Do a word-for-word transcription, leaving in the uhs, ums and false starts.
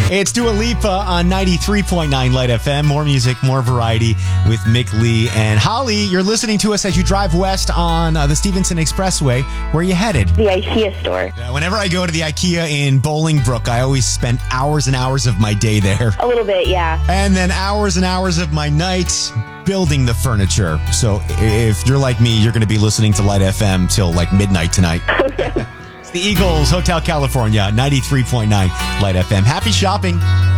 It's Dua Lipa on ninety-three point nine Light F M. More music, more variety with Mick Lee and Holly. You're listening to us as you drive west on uh, the Stevenson Expressway. Where are you headed? The IKEA store. Uh, whenever I go to the IKEA in Bolingbrook, I always spend hours and hours of my day there. A little bit, yeah. And then hours and hours of my nights building the furniture. So if you're like me, you're going to be listening to Light F M till like midnight tonight. It's the Eagles, Hotel California, ninety-three point nine Light F M. Happy shopping.